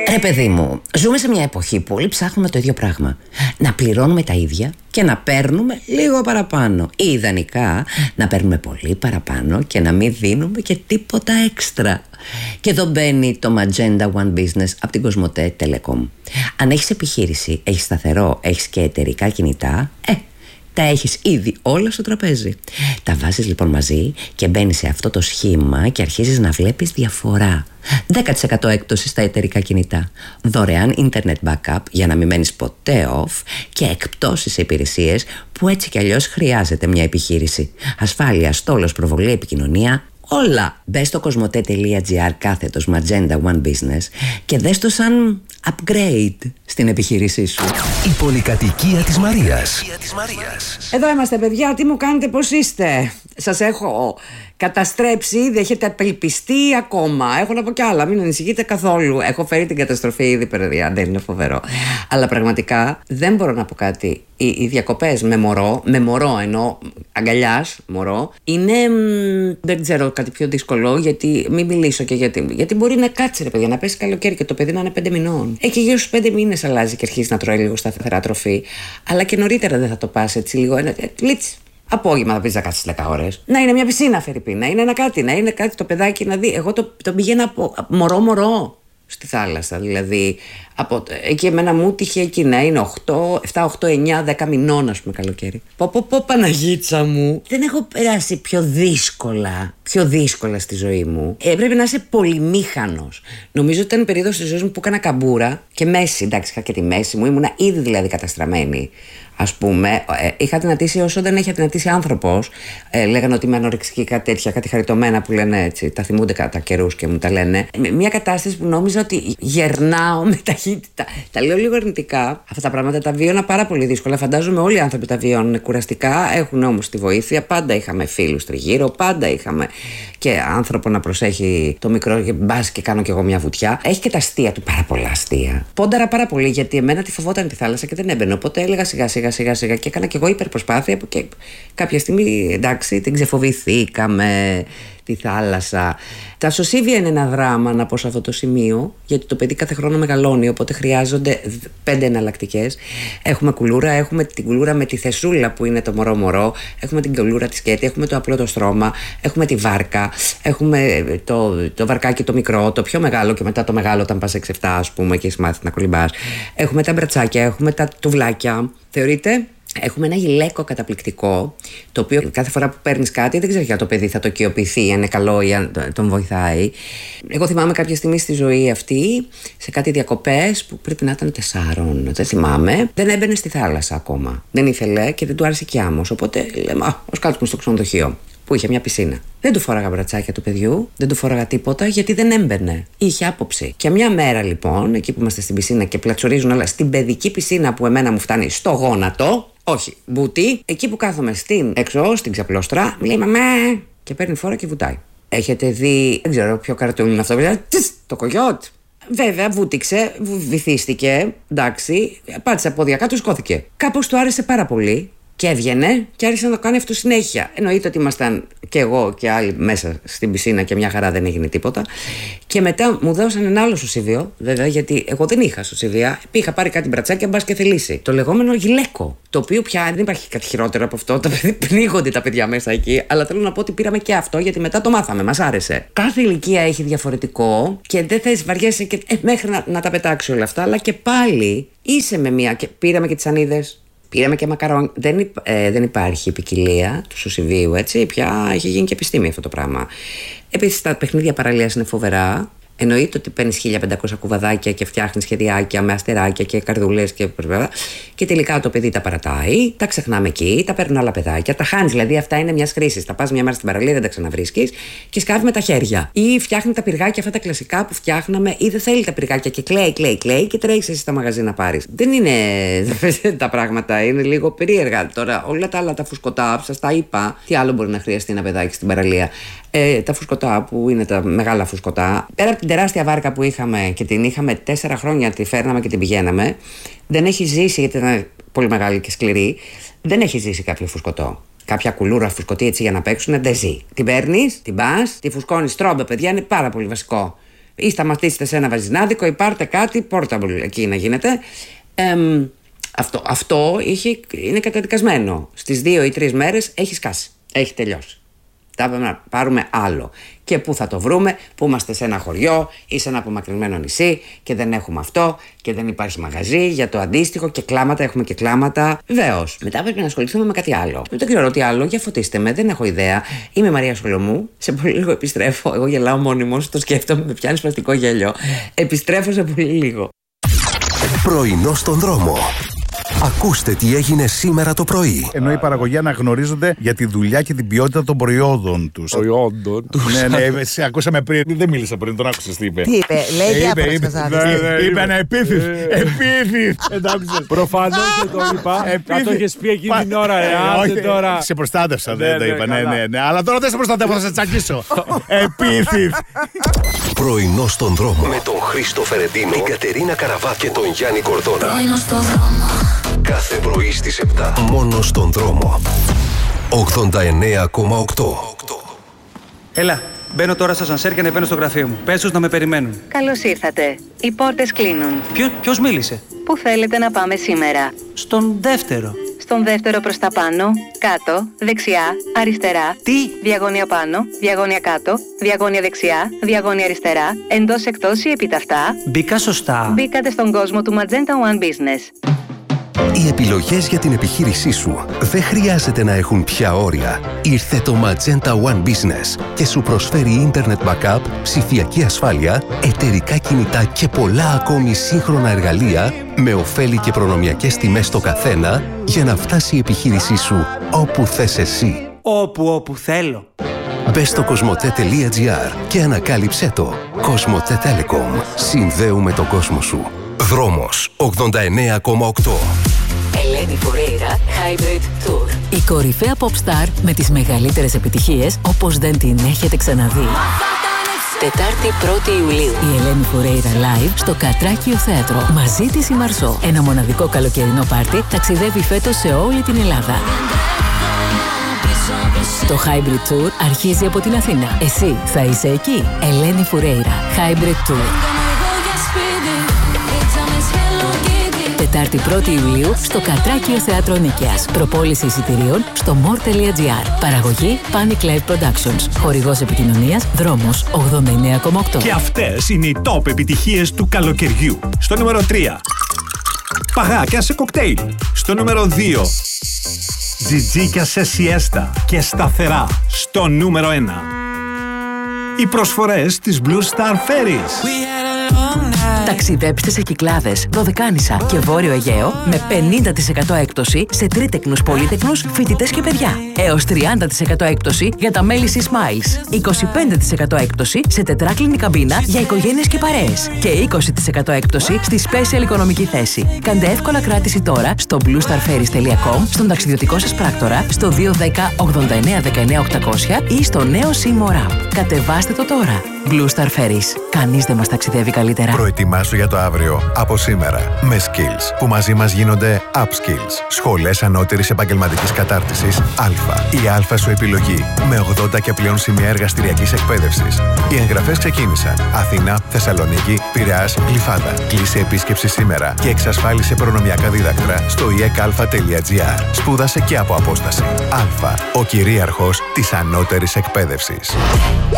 Ρε παιδί μου, ζούμε σε μια εποχή που όλοι ψάχνουμε το ίδιο πράγμα. Να πληρώνουμε τα ίδια και να παίρνουμε λίγο παραπάνω. Ή ιδανικά να παίρνουμε πολύ παραπάνω και να μην δίνουμε και τίποτα έξτρα. Και εδώ μπαίνει το Magenta One Business από την Κοσμοτέ Telecom. Αν έχεις επιχείρηση, έχεις σταθερό, έχεις και εταιρικά κινητά, τα έχεις ήδη όλα στο τραπέζι. Τα βάζεις λοιπόν μαζί και μπαίνεις σε αυτό το σχήμα και αρχίζεις να βλέπεις διαφορά. 10% έκπτωση στα εταιρικά κινητά, δωρεάν internet backup για να μην μένεις ποτέ off και εκπτώσεις σε υπηρεσίες που έτσι κι αλλιώς χρειάζεται μια επιχείρηση. Ασφάλεια, στόλος, προβολή, επικοινωνία, όλα. Μπες στο κοσμοτέ.gr/Magenta One Business και δες το σαν upgrade στην επιχείρησή σου. Η πολυκατοικία της Μαρίας. Εδώ είμαστε, παιδιά, τι μου κάνετε, πώς είστε? Σας έχω καταστρέψει, ήδη έχετε απελπιστεί ακόμα. Έχω να πω κι άλλα, μην ανησυχείτε καθόλου. Έχω φέρει την καταστροφή ήδη, παιδιά, δεν είναι φοβερό. Αλλά πραγματικά δεν μπορώ να πω κάτι. Οι διακοπές με μωρό ενώ αγκαλιάς μωρό, είναι, δεν ξέρω κάτι πιο δύσκολο, γιατί μην μιλήσω και γιατί μπορεί να κάτσει, ρε παιδιά, να πέσει καλοκαίρι και το παιδί να είναι 5 μηνών. Και γύρω στους 5 μήνες αλλάζει και αρχίζει να τρώει λίγο σταθερά τροφή. Αλλά και νωρίτερα δεν θα το πας έτσι λίγο, λίτς. Απόγευμα θα πεις να κάτσεις 10 ώρες. Να είναι μια πισίνα, Φερρυπίν, να είναι ένα κάτι το παιδάκι να δει. Εγώ το πηγαίνα από μωρό στη θάλασσα. Δηλαδή, εκεί εμένα μου τύχε εκεί να είναι 7, 8, 9, 10 μηνών, ας πούμε, καλοκαίρι. Πω, Παναγίτσα μου. Δεν έχω περάσει πιο δύσκολα στη ζωή μου. Πρέπει να είσαι πολυμήχανος. Νομίζω ότι ήταν περίοδος της ζωής μου που έκανα καμπούρα και μέση. Εντάξει, είχα και τη μέση μου, ήμουνα ήδη δηλαδή καταστραμμένη. Ας πούμε, είχα δυνατήσει όσο δεν έχει δυνατήσει άνθρωπος. Λέγανε ότι είμαι ανορεξική, κάτι τέτοια, κάτι χαριτωμένα που λένε έτσι. Τα θυμούνται κατά καιρούς και μου τα λένε. Μια κατάσταση που νόμιζα ότι γερνάω με ταχύτητα. Τα λέω λίγο αρνητικά. Αυτά τα πράγματα τα βίωνα πάρα πολύ δύσκολα. Φαντάζομαι όλοι οι άνθρωποι τα βιώνουν κουραστικά. Έχουν όμως τη βοήθεια. Πάντα είχαμε φίλους τριγύρω. Πάντα είχαμε και άνθρωπο να προσέχει το μικρό. Και μπας και κάνω κι εγώ μια βουτιά. Έχει και τα αστεία του, πάρα πολλά αστεία. Πόνταρα πάρα πολύ, γιατί εμένα τη φοβόταν τη θάλασσα και δεν έμπαινε. Οπότε έλεγα σιγά και έκανα κι εγώ υπερπροσπάθεια που και κάποια στιγμή, εντάξει, την ξεφοβηθήκαμε τη θάλασσα. Τα σωσίβια είναι ένα δράμα να πω σε αυτό το σημείο, γιατί το παιδί κάθε χρόνο μεγαλώνει, οπότε χρειάζονται 5 εναλλακτικές. Έχουμε κουλούρα, έχουμε την κουλούρα με τη θεσούλα που είναι το μωρό, έχουμε την κουλούρα τη σκέτη, έχουμε το απλό το στρώμα, έχουμε τη βάρκα, έχουμε το βαρκάκι το μικρό, το πιο μεγάλο και μετά το μεγάλο όταν πας 6-7, ας πούμε, και έχεις μάθει να κολυμπάς. Έχουμε τα μπρατσάκια, έχουμε τα τουβλάκια. Θεωρείτε? Έχουμε ένα γυλαίκο καταπληκτικό, το οποίο κάθε φορά που παίρνεις κάτι δεν ξέρεις για το παιδί θα το οικειοποιηθεί, αν είναι καλό ή αν τον βοηθάει. Εγώ θυμάμαι κάποια στιγμή στη ζωή αυτή, σε κάτι διακοπές που πρέπει να ήταν 4, δεν θυμάμαι, δεν έμπαινε στη θάλασσα ακόμα. Δεν ήθελε και δεν του άρεσε και άμμος. Οπότε λέμε, ας κάτσουμε στο ξενοδοχείο, που είχε μια πισίνα. Δεν του φόραγα μπρατσάκια του παιδιού, δεν του φόραγα τίποτα, γιατί δεν έμπαινε. Είχε άποψη. Και μια μέρα λοιπόν, εκεί που είμαστε στην πισίνα και πλατσορίζουν όλα, στην παιδική πισίνα που εμένα μου φτάνει στο γόνατο, όχι, μπούτι, εκεί που κάθομαι έξω, στην ξαπλώστρα, μου λέει μαμά, και παίρνει φόρα και βουτάει. Έχετε δει, δεν ξέρω ποιο καρτούν είναι αυτό, το κογιότ. Βέβαια, βούτυξε, βυθίστηκε, εντάξει, πάτησε από πόδια κάτω, σκόθηκε. Κάπως του άρεσε πάρα πολύ. Και έβγαινε και άρχισε να το κάνει αυτό συνέχεια. Εννοείται ότι ήμασταν και εγώ και άλλοι μέσα στην πισίνα και μια χαρά δεν έγινε τίποτα. Και μετά μου δώσαν ένα άλλο σωσίβιο, βέβαια, γιατί εγώ δεν είχα σωσίβια. Είχα πάρει κάτι μπρατσάκια, μπας και θελήσει. Το λεγόμενο γυλαίκο. Το οποίο πια δεν υπάρχει κάτι χειρότερο από αυτό. Πνίγονται τα παιδιά μέσα εκεί. Αλλά θέλω να πω ότι πήραμε και αυτό, γιατί μετά το μάθαμε, μας άρεσε. Κάθε ηλικία έχει διαφορετικό και δεν θες, βαριέσαι και μέχρι να τα πετάξει όλα αυτά. Αλλά και πάλι είσαι με μία. Και πήραμε και τις ανίδες. Πήραμε και μακαρόν. Δεν υπάρχει ποικιλία του σωσιβίου, έτσι. Πια έχει γίνει και επιστήμη αυτό το πράγμα. Επίσης, τα παιχνίδια παραλίας είναι φοβερά. Εννοείται ότι παίρνεις 1500 κουβαδάκια και φτιάχνεις σχεδιάκια με αστεράκια και καρδούλες και τελικά το παιδί τα παρατάει, τα ξεχνάμε εκεί, τα παίρνουν άλλα παιδάκια, τα χάνεις. Δηλαδή, αυτά είναι μιας χρήσης. Τα πας μια μέρα στην παραλία, δεν τα ξαναβρίσκεις και σκάβει με τα χέρια. Ή φτιάχνει τα πυργάκια αυτά τα κλασικά που φτιάχναμε, ή δεν θέλει τα πυργάκια και κλαίει και τρέχεις εσύ στα μαγαζί να πάρεις. Δεν είναι τα πράγματα, είναι λίγο περίεργα. Τώρα, όλα τα άλλα τα φουσκωτά, σας τα είπα, τι άλλο μπορεί να χρειαστεί ένα παιδάκι στην παραλία. Τα φουσκωτά που είναι τα μεγάλα φουσκωτά, πέρα από την τεράστια βάρκα που είχαμε και την είχαμε 4 χρόνια, τη φέρναμε και την πηγαίναμε, δεν έχει ζήσει, γιατί ήταν πολύ μεγάλη και σκληρή, δεν έχει ζήσει κάποιο φουσκωτό. Κάποια κουλούρα φουσκωτή έτσι για να παίξουν, δεν ζει. Την παίρνεις, την πας, τη φουσκώνεις, τρόμπε, παιδιά, είναι πάρα πολύ βασικό. Ή σταματήστε σε ένα βαζινάδικο ή πάρτε κάτι portable εκεί να γίνεται. Αυτό είναι καταδικασμένο. Στις 2 ή 3 μέρες έχει σκάσει. Έχει τελειώσει. Θα πρέπει να πάρουμε άλλο. Και πού θα το βρούμε, που είμαστε σε ένα χωριό ή σε ένα απομακρυνμένο νησί και δεν έχουμε αυτό και δεν υπάρχει μαγαζί για το αντίστοιχο και κλάματα, έχουμε και κλάματα. Βεβαίως. Μετά πρέπει να ασχοληθούμε με κάτι άλλο. Δεν ξέρω τι άλλο, για φωτίστε με, δεν έχω ιδέα. Είμαι η Μαρία Σολομού, σε πολύ λίγο επιστρέφω. Εγώ γελάω μόνιμος, το σκέφτομαι, με πιάνει σπαστικό γέλιο. Επιστρέφω σε πολύ λίγο. Πρωινό στον δρόμο. Ακούστε τι έγινε σήμερα το πρωί. Ενώ οι παραγωγοί αναγνωρίζονται για τη δουλειά και την ποιότητα των προϊόντων τους. Προϊόντων τους. Ναι, σε ακούσαμε πριν. Δεν μίλησα πριν, τον άκουσες τι είπε. Τι είπε, λέει διάφορες καζάδες. Είπε ένα επίθυς. Επίθυς. Προφανώς δεν το είπα. Θα το έχεις πει εκείνη την ώρα. Τώρα. Σε προστάτευσα, δεν το είπα. Ναι. Αλλά τώρα δεν σε προστατεύω, θα σε τσακίσω. Επίθυς. Πρωινό στον δρόμο. Με τον Χρήστο Φερεντίνο, την Κατερίνα Καραβά και τον Γιάννη Κορδόνα. Κάθε πρωί στις 7. Μόνο στον δρόμο. 89,8. Έλα, μπαίνω τώρα στο ασανσέρ και ανεβαίνω στο γραφείο μου. Πες τους να με περιμένουν. Καλώς ήρθατε. Οι πόρτες κλείνουν. Ποιος μίλησε? Πού θέλετε να πάμε σήμερα? Στον δεύτερο. Στον δεύτερο προς τα πάνω, κάτω, δεξιά, αριστερά. Τι? Διαγώνια πάνω, διαγώνια κάτω, διαγώνια δεξιά, διαγώνια αριστερά, εντός εκτός ή επιταυτά. Μπήκα σωστά. Μπήκατε στον κόσμο του Magenta One Business. Οι επιλογές για την επιχείρησή σου δεν χρειάζεται να έχουν πια όρια. Ήρθε το Magenta One Business και σου προσφέρει Internet Backup, ψηφιακή ασφάλεια, εταιρικά κινητά και πολλά ακόμη σύγχρονα εργαλεία με ωφέλη και προνομιακές τιμές στο καθένα για να φτάσει η επιχείρησή σου όπου θες εσύ. Όπου θέλω. Μπες στο cosmote.gr και ανακάλυψέ το. Cosmote Telecom. Συνδέουμε τον κόσμο σου. Δρόμος 89,8. Ελένη Φουρέιρα Hybrid Tour. Η κορυφαία pop star με τις μεγαλύτερες επιτυχίες όπως δεν την έχετε ξαναδεί. Τετάρτη 1η Ιουλίου. Η Ελένη Φουρέιρα live στο Κατράκιο Θέατρο. Μαζί της η Μαρσό. Ένα μοναδικό καλοκαιρινό πάρτι ταξιδεύει φέτος σε όλη την Ελλάδα. Το Hybrid Tour αρχίζει από την Αθήνα. Εσύ θα είσαι εκεί. Ελένη Φουρέιρα Hybrid Tour. Τετάρτη 1η Ιουλίου στο Κατράκιο Θέατρο Νίκαιας. Προπόληση εισιτηρίων στο more.gr. Παραγωγή Panic Live Productions. Χορηγός επικοινωνίας Δρόμος 89,8. Και αυτές είναι οι top επιτυχίες του καλοκαιριού. Στο νούμερο 3. Παγάκια σε κοκτέιλ. Στο νούμερο 2. Τζιτζίκια σε σιέστα και σταθερά. Στο νούμερο 1. Οι προσφορές της Blue Star Ferries. Ταξιδέψτε σε Κυκλάδες, Δωδεκάνησα και Βόρειο Αιγαίο με 50% έκπτωση σε τρίτεκνους, πολύτεκνους, φοιτητές και παιδιά. Έως 30% έκπτωση για τα μέλη της Smiles. 25% έκπτωση σε τετράκλινη καμπίνα για οικογένειες και παρέες. Και 20% έκπτωση στη special οικονομική θέση. Κάντε εύκολα κράτηση τώρα στο bluestarferries.com, στον ταξιδιωτικό σας πράκτορα, στο 210 89 19 800 ή στο νέο Seymour App. Κατεβάστε το τώρα. Blue Star Ferries. Κανείς δεν μας ταξιδεύει καλύτερα. Προετοιμάσου για το αύριο από σήμερα με Skills που μαζί μας γίνονται Upskills. Σχολές ανώτερης επαγγελματικής κατάρτισης Α. Η Α σου επιλογή με 80 και πλέον σημεία εργαστηριακής εκπαίδευσης. Οι εγγραφές ξεκίνησαν. Αθήνα, Θεσσαλονίκη, Πειραιάς, Γλυφάδα. Κλείσε επίσκεψη σήμερα και εξασφάλισε προνομιακά δίδακτρα στο iecalfa.gr. Σπούδασε και από απόσταση. Α. Ο κυρίαρχος της ανώτερης εκπαίδευσης.